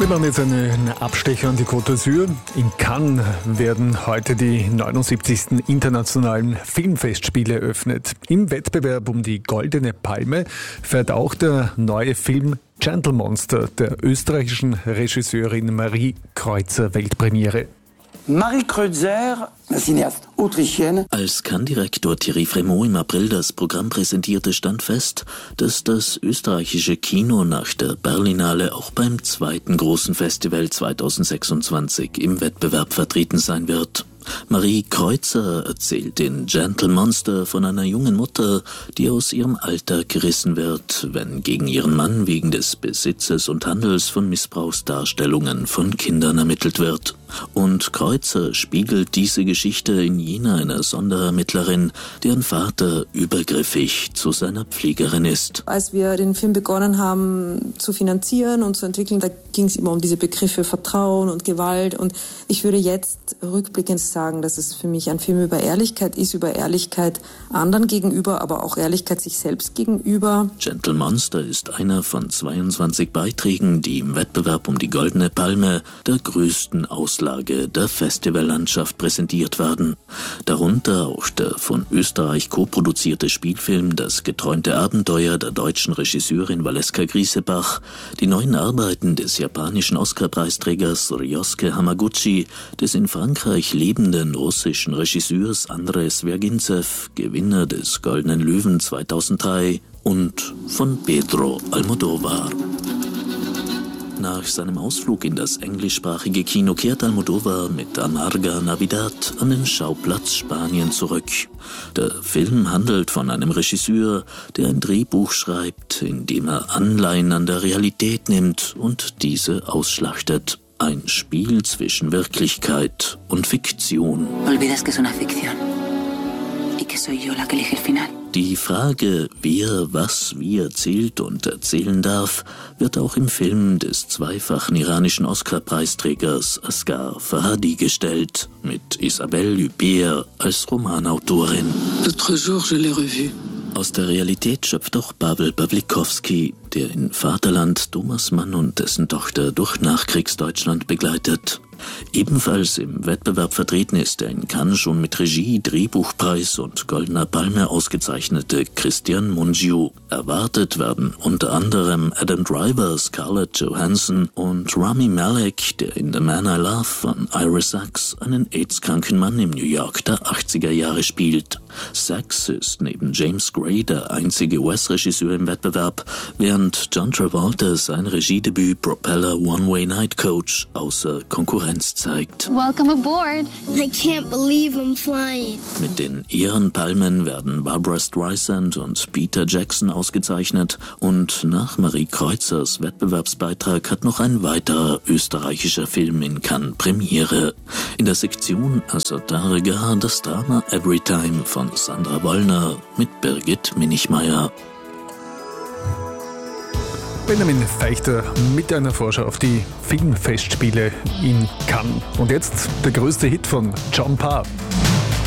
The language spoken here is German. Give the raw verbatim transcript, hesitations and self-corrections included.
Wir machen jetzt einen Abstecher an die Côte d'Azur. In Cannes werden heute die neunundsiebzigsten internationalen Filmfestspiele eröffnet. Im Wettbewerb um die Goldene Palme feiert auch der neue Film Gentlemonster der österreichischen Regisseurin Marie Kreutzer Weltpremiere. Marie Kreutzer, eine Cineaste autrichienne. Als Cannes-Direktor Thierry Frémaux im April das Programm präsentierte, stand fest, dass das österreichische Kino nach der Berlinale auch beim zweiten großen Festival zweitausendsechsundzwanzig im Wettbewerb vertreten sein wird. Marie Kreutzer erzählt in Gentlemonster von einer jungen Mutter, die aus ihrem Alltag gerissen wird, wenn gegen ihren Mann wegen des Besitzes und Handels von Missbrauchsdarstellungen von Kindern ermittelt wird. Und Kreutzer spiegelt diese Geschichte in jener einer Sonderermittlerin, deren Vater übergriffig zu seiner Pflegerin ist. Als wir den Film begonnen haben zu finanzieren und zu entwickeln, da ging es immer um diese Begriffe Vertrauen und Gewalt. Und ich würde jetzt rückblickend sagen, dass es für mich ein Film über Ehrlichkeit ist, über Ehrlichkeit anderen gegenüber, aber auch Ehrlichkeit sich selbst gegenüber. Gentlemonster ist einer von zweiundzwanzig Beiträgen, die im Wettbewerb um die Goldene Palme, der größten Auslage der Festivallandschaft, präsentiert werden. Darunter auch der von Österreich co-produzierte Spielfilm Das geträumte Abenteuer der deutschen Regisseurin Valeska Griesebach, die neuen Arbeiten des japanischen Oscar-Preisträgers Ryosuke Hamaguchi, des in Frankreich lebenden russischen Regisseurs Andrei Svergintsev, Gewinner des Goldenen Löwen zweitausenddrei, und von Pedro Almodóvar. Nach seinem Ausflug in das englischsprachige Kino kehrt Almodóvar mit Amarga Navidad an den Schauplatz Spanien zurück. Der Film handelt von einem Regisseur, der ein Drehbuch schreibt, in dem er Anleihen an der Realität nimmt und diese ausschlachtet. Ein Spiel zwischen Wirklichkeit und Fiktion. Olvidas que es una ficción y que soy yo la que elige el final. Die Frage, wer was wie erzählt und erzählen darf, wird auch im Film des zweifachen iranischen Oscar-Preisträgers Asghar Farhadi gestellt, mit Isabelle Huppert als Romanautorin. L'autre jour, je l'ai revu. Aus der Realität schöpft auch Pavel Pawlikowski, der in Vaterland Thomas Mann und dessen Tochter durch Nachkriegsdeutschland begleitet. Ebenfalls im Wettbewerb vertreten ist der in Cannes schon mit Regie, Drehbuchpreis und Goldener Palme ausgezeichnete Christian Mungiu. Erwartet werden unter anderem Adam Driver, Scarlett Johansson und Rami Malek, der in The Man I Love von Ira Sachs einen AIDS-kranken Mann im New York der achtziger Jahre spielt. Sachs ist neben James Gray der einzige U S-Regisseur im Wettbewerb, während John Travolta sein Regiedebüt Propeller One-Way Night Coach außer Konkurrenz zeigt. Welcome aboard. I can't believe I'm flying. Mit den Ehrenpalmen werden Barbra Streisand und Peter Jackson ausgezeichnet, und nach Marie Kreutzers Wettbewerbsbeitrag hat noch ein weiterer österreichischer Film in Cannes Premiere. In der Sektion Azotarega das Drama Everytime von Sandra Wollner mit Birgit Minichmeier. Benjamin Feichter mit einer Vorschau auf die Filmfestspiele in Cannes. Und jetzt der größte Hit von John Parr.